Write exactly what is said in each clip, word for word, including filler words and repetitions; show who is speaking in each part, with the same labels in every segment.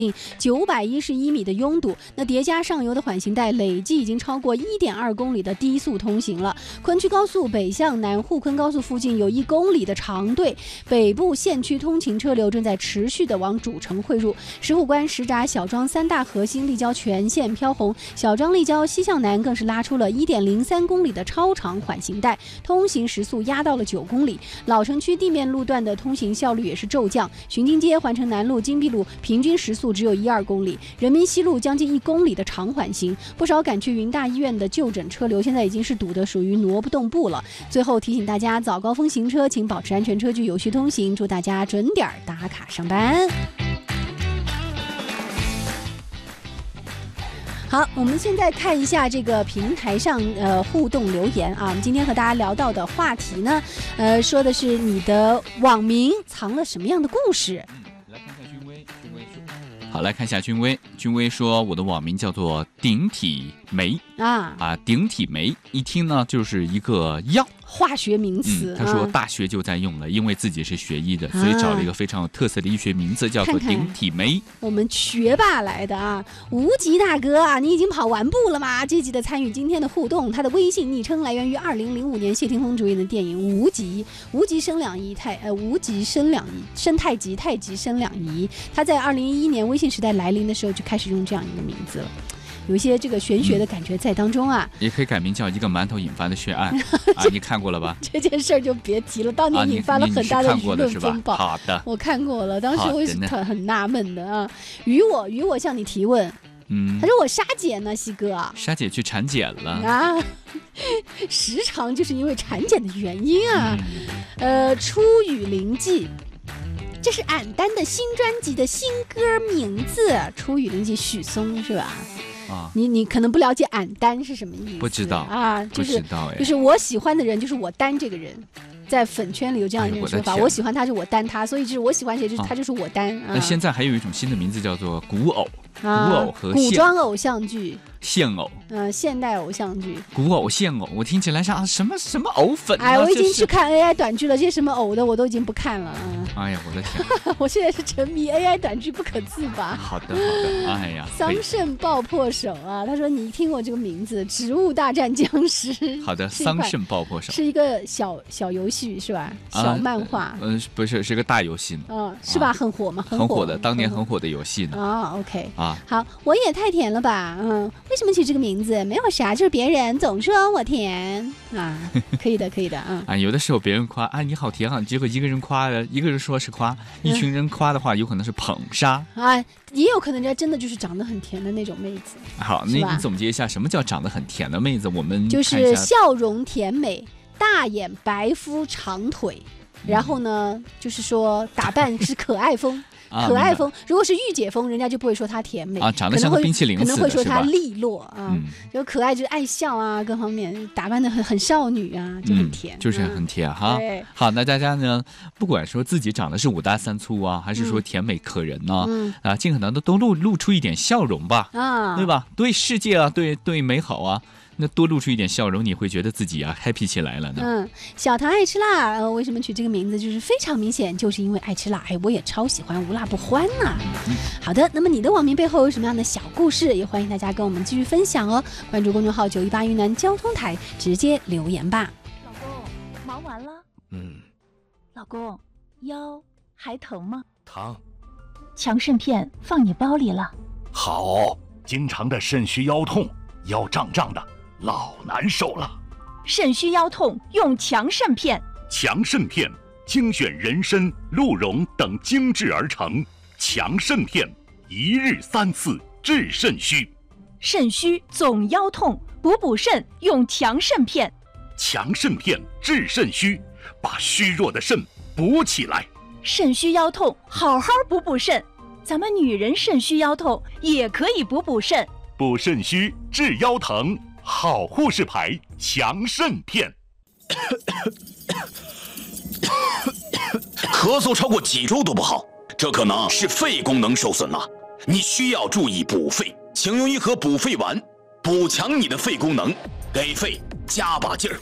Speaker 1: 九百一十一米的拥堵，那叠加上游的缓行带，累计已经超过 一点二公里的低速通行了。昆区高速北向南沪昆高速附近有一公里的长队，北部县区通勤车流正在持续的往主城汇入。石虎关、石闸、小庄三大核心立交全线飘红，小庄立交西向南更是拉出了 一点零三公里的超长缓行带，通行时速压到了九公里。老城区地面路段的通行效率也是骤降，巡津街、环城南路、金碧路平均时速只有一二公里，人民西路将近一公里的长缓行，不少赶去云大医院的就诊车流现在已经是堵得属于挪不动步了。最后提醒大家，早高峰行车请保持安全车距，有序通行，祝大家准点打卡上班。好，我们现在看一下这个平台上呃互动留言啊。我们今天和大家聊到的话题呢，呃，说的是你的网名藏了什么样的故事？
Speaker 2: 来看一下君威，君威说，好，来看一下君威。君威说，我的网名叫做顶体酶
Speaker 1: 啊
Speaker 2: 啊，顶体酶，一听呢就是一个药。
Speaker 1: 化学名词、
Speaker 2: 嗯，他说大学就在用了，因为自己是学医的，所以找了一个非常有特色的医学名字，叫做顶体酶。
Speaker 1: 看看我们学霸来的啊，无极大哥啊，你已经跑完步了吗？积极的参与今天的互动。他的微信昵称来源于二零零五年谢霆锋主演的电影《无极》，无极生两仪太呃，无极生两仪，生太极，太极生两仪。他在二零一一年微信时代来临的时候就开始用这样一个名字了。有一些这个玄学的感觉在当中啊，
Speaker 2: 嗯、也可以改名叫一个馒头引发的血案啊，你看过了吧？
Speaker 1: 这件事儿就别提了，当年引发了很大的舆论风暴。
Speaker 2: 啊、好的，
Speaker 1: 我看过了，当时我是很很纳闷的啊。与我与我向你提问，嗯，他说我沙姐呢，西哥，
Speaker 2: 沙姐去产检了
Speaker 1: 啊，时常就是因为产检的原因啊，嗯、呃，出雨灵记。这是俺丹的新专辑的新歌名字，出雨灵记许嵩是吧？啊，你你可能不了解俺丹是什么意思？
Speaker 2: 不知道
Speaker 1: 啊，就是
Speaker 2: 不知道
Speaker 1: 就是我喜欢的人就是我丹这个人，在粉圈里有这样一种说法，哎、我, 我喜欢他是我丹他，所以就是我喜欢谁就是他就是我丹。啊、
Speaker 2: 那现在还有一种新的名字叫做古偶，
Speaker 1: 啊、
Speaker 2: 古偶和
Speaker 1: 古装偶像剧。
Speaker 2: 现偶，
Speaker 1: 嗯、呃，现代偶像剧，
Speaker 2: 古偶、现偶，我听起来像、啊、什么什么偶粉、啊。
Speaker 1: 哎，我已经去看 A I 短剧了，这些什么偶的我都已经不看了。
Speaker 2: 嗯、哎呀，我的天！
Speaker 1: 我现在是沉迷 A I 短剧不可自拔。
Speaker 2: 好的，好的，哎呀，
Speaker 1: 桑葚爆破手啊，他说你一听我这个名字，《植物大战僵尸》。
Speaker 2: 好的，桑葚爆破手
Speaker 1: 是一个小小游戏是吧？小漫画。
Speaker 2: 嗯、呃，不是，是个大游戏呢。
Speaker 1: 嗯、呃，是吧？啊、很火吗？
Speaker 2: 很火, 很火的，当年很火的游戏呢。
Speaker 1: 啊 ，OK
Speaker 2: 啊，
Speaker 1: 好，我也太甜了吧？嗯，为什么取这个名字？没有啥，就是别人总说我甜啊，可以的，可以的啊。
Speaker 2: 啊，有的时候别人夸啊你好甜啊，结果一个人夸，一个人说是夸，一群人夸的话，有可能是捧杀
Speaker 1: 啊，也有可能人家真的就是长得很甜的那种妹子。
Speaker 2: 好，那你总结一下什么叫长得很甜的妹子？我们
Speaker 1: 就是笑容甜美，大眼白肤长腿，然后呢，嗯、就是说打扮是可爱风。可爱风，如果是御姐风，人家就不会说她甜美
Speaker 2: 啊，长得像个冰淇淋似的，
Speaker 1: 可能会说她利落啊。
Speaker 2: 嗯、
Speaker 1: 就可爱就是爱笑啊，各方面打扮的很很少女啊，就很甜，
Speaker 2: 嗯、就是很甜、嗯、哈。好，那大家呢，不管说自己长得是五大三粗啊，还是说甜美可人呢、啊，嗯、啊，尽可能的都露露出一点笑容吧，啊，对吧？对世界啊，对对美好啊。那多露出一点笑容，你会觉得自己啊 happy 起来了呢。
Speaker 1: 嗯，小唐爱吃辣，呃，为什么取这个名字？就是非常明显，就是因为爱吃辣。哎，我也超喜欢，无辣不欢呐、啊。嗯、好的，那么你的网名背后有什么样的小故事？也欢迎大家跟我们继续分享哦。关注公众号九一八云南交通台，直接留言吧。
Speaker 3: 老公，忙完了？嗯。老公，腰还疼吗？
Speaker 4: 疼。
Speaker 3: 强肾片放你包里了。
Speaker 4: 好，经常的肾虚腰痛，腰胀胀的。老难受了，
Speaker 3: 肾虚腰痛用强肾片。
Speaker 4: 强肾片精选人参、鹿茸等精制而成，强肾片一日三次治肾虚。
Speaker 3: 肾虚总腰痛，补补肾用强肾片。
Speaker 4: 强肾片治肾虚，把虚弱的肾补起来。
Speaker 3: 肾虚腰痛，好好补补肾。咱们女人肾虚腰痛也可以补补肾，
Speaker 4: 补肾虚治腰疼。好护士牌强肾片。
Speaker 5: 咳嗽超过几周都不好，这可能是肺功能受损了，你需要注意补肺，请用一盒补肺丸，补强你的肺功能，给肺加把劲儿。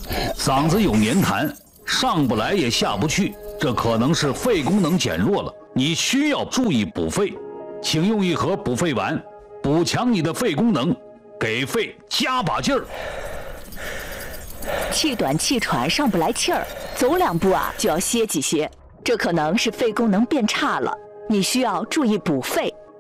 Speaker 6: 嗓子有黏痰，上不来也下不去，这可能是肺功能减弱了， 你需要注意补肺，请用一盒补肺丸，补强你的肺功能，给肺加把劲儿。
Speaker 3: 气短气喘上不来气儿，走两步啊就要歇几歇，这可能是肺功能变差了，你需要注意补肺。